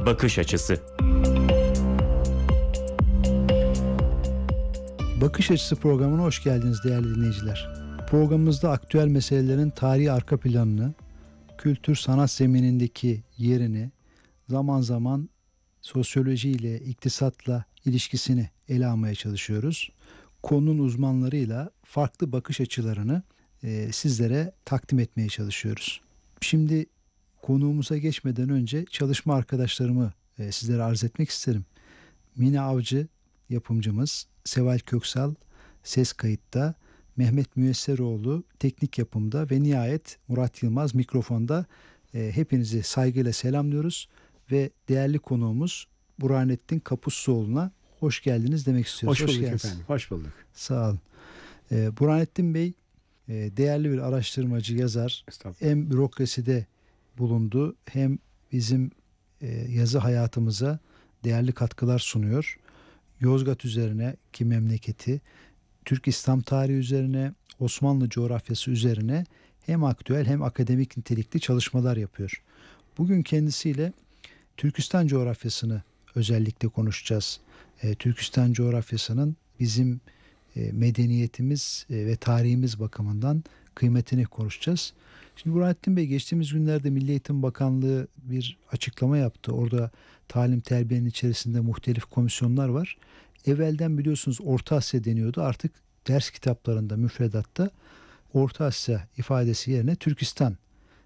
bakış açısı. Bakış Açısı programına hoş geldiniz değerli dinleyiciler. Programımızda aktüel meselelerin tarihi arka planını, kültür sanat zeminindeki yerini, zaman zaman sosyolojiyle, iktisatla ilişkisini ele almaya çalışıyoruz. Konunun uzmanlarıyla farklı bakış açılarını sizlere takdim etmeye çalışıyoruz. Şimdi konuğumuza geçmeden önce çalışma arkadaşlarımı sizlere arz etmek isterim. Mine Avcı yapımcımız, Seval Köksal ses kayıtta, Mehmet Müyesseroğlu teknik yapımda ve nihayet Murat Yılmaz mikrofonda. Hepinizi saygıyla selamlıyoruz ve değerli konuğumuz Burhanettin Kapusluoğlu'na hoş geldiniz demek istiyoruz. Hoş bulduk efendim, hoş bulduk. Sağ olun. Burhanettin Bey değerli bir araştırmacı, yazar. Hem bürokraside bulundu hem bizim yazı hayatımıza değerli katkılar sunuyor. Yozgat üzerine ki memleketi, Türk İslam tarihi üzerine, Osmanlı coğrafyası üzerine hem aktüel hem akademik nitelikli çalışmalar yapıyor. Bugün kendisiyle Türkistan coğrafyasını özellikle konuşacağız. Türkistan coğrafyasının bizim medeniyetimiz ve tarihimiz bakımından kıymetini konuşacağız. Şimdi Burhanettin Bey, geçtiğimiz günlerde Milli Eğitim Bakanlığı bir açıklama yaptı. Orada talim terbiyenin içerisinde muhtelif komisyonlar var. Evvelden biliyorsunuz Orta Asya deniyordu. Artık ders kitaplarında, müfredatta Orta Asya ifadesi yerine Türkistan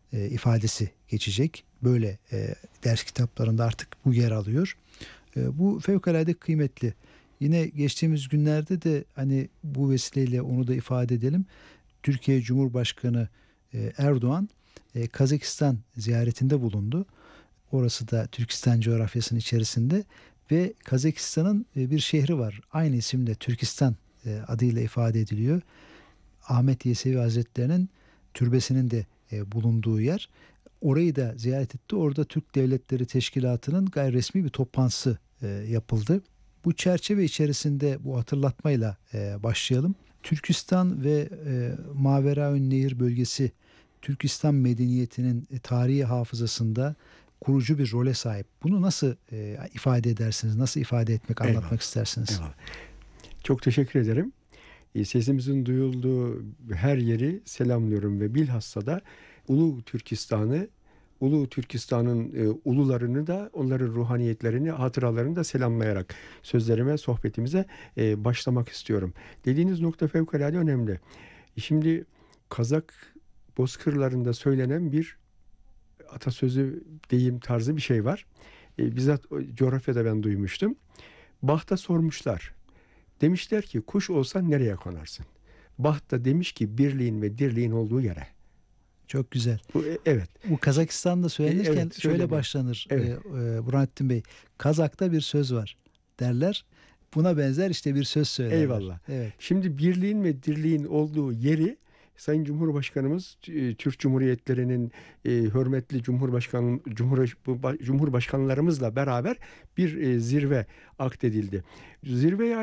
ifadesi geçecek. Böyle ders kitaplarında artık bu yer alıyor. Bu fevkalade kıymetli. Yine geçtiğimiz günlerde de hani bu vesileyle onu da ifade edelim. Türkiye Cumhurbaşkanı Erdoğan Kazakistan ziyaretinde bulundu. Orası da Türkistan coğrafyasının içerisinde ve Kazakistan'ın bir şehri var. Aynı isimle Türkistan adıyla ifade ediliyor. Ahmet Yesevi Hazretleri'nin türbesinin de bulunduğu yer. Orayı da ziyaret etti. Orada Türk Devletleri Teşkilatı'nın gayri resmi bir toplantısı yapıldı. Bu çerçeve içerisinde bu hatırlatmayla başlayalım. Türkistan ve Maveraünnehir bölgesi Türkistan medeniyetinin tarihi hafızasında kurucu bir role sahip. Bunu nasıl ifade edersiniz? Nasıl ifade etmek, anlatmak istersiniz? Eyvallah. Çok teşekkür ederim. Sesimizin duyulduğu her yeri selamlıyorum ve bilhassa da Ulu Türkistan'ın ulularını da, onların ruhaniyetlerini, hatıralarını da selamlayarak sözlerime, sohbetimize başlamak istiyorum. Dediğiniz nokta fevkalade önemli. Şimdi Kazak bozkırlarında söylenen bir atasözü, deyim tarzı bir şey var. Bizzat coğrafyada ben duymuştum. Baht'a sormuşlar. Demişler ki kuş olsan nereye konarsın? Baht da demiş ki birliğin ve dirliğin olduğu yere. Çok güzel. Evet. Bu Kazakistan'da söylenirken Evet, şöyle başlanır. Evet. Burhanettin Bey. Kazak'ta bir söz var derler. Buna benzer işte bir söz söylerler. Eyvallah. Evet. Şimdi birliğin ve dirliğin olduğu yeri Sayın Cumhurbaşkanımız Türk Cumhuriyetlerinin hürmetli Cumhurbaşkanlarımızla beraber bir zirve akdedildi. Zirveye